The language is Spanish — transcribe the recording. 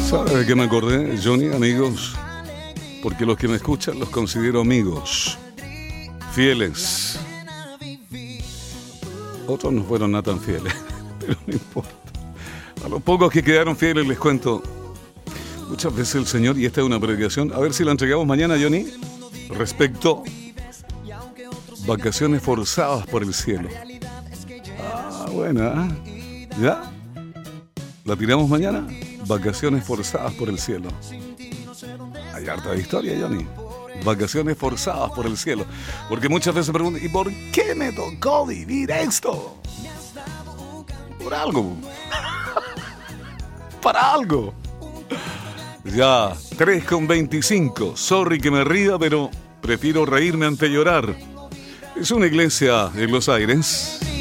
¿Sabe de qué me acordé, Johnny, amigos? Porque los que me escuchan los considero amigos, fieles. Otros no fueron nada tan fieles, pero no importa. A los pocos que quedaron fieles les cuento. Muchas veces el Señor, y esta es una predicación, a ver si la entregamos mañana, Johnny, respecto vacaciones forzadas por el cielo. Buena, ¿eh? ¿Ya? ¿La tiramos mañana? Vacaciones forzadas por el cielo. Hay harta de historia, Johnny. Vacaciones forzadas por el cielo. Porque muchas veces me preguntan, ¿y por qué me tocó vivir esto? Por algo. Para algo. Ya, 3:25. Sorry que me ría, pero prefiero reírme ante llorar. Es una iglesia en los aires.